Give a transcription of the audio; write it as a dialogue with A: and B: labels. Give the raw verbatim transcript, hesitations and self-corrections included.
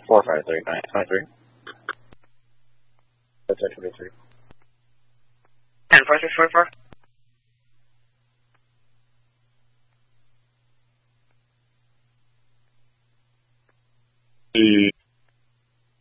A: four five three nine twenty-three. That's twenty-three.
B: ten four six four four.
A: The